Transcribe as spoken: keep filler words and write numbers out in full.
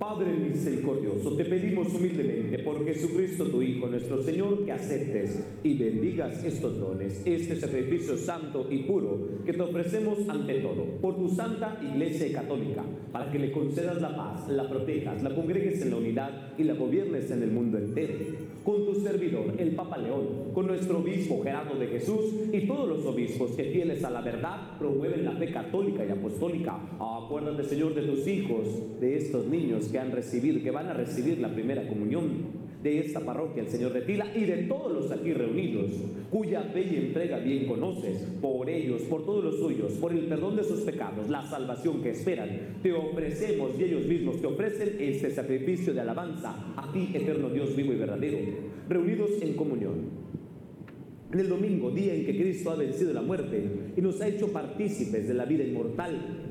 Padre misericordioso, te pedimos humildemente por Jesucristo tu Hijo, nuestro Señor, que aceptes y bendigas estos dones, este sacrificio santo y puro que te ofrecemos ante todo, por tu Santa Iglesia Católica, para que le concedas la paz, la protejas, la congregues en la unidad y la gobiernes en el mundo entero. Con tu servidor, el Papa León, con nuestro obispo Gerardo de Jesús y todos los obispos que, fieles a la verdad, promueven la fe católica y apostólica. Acuérdate, Señor, de tus hijos, de estos niños que han recibido, que van a recibir la primera comunión de esta parroquia, el Señor de Tila, y de todos los aquí reunidos, cuya fe y entrega bien conoces. Por ellos, por todos los suyos, por el perdón de sus pecados, la salvación que esperan, te ofrecemos y ellos mismos te ofrecen este sacrificio de alabanza a ti, eterno Dios vivo y verdadero, reunidos en comunión. En el domingo, día en que Cristo ha vencido la muerte y nos ha hecho partícipes de la vida inmortal,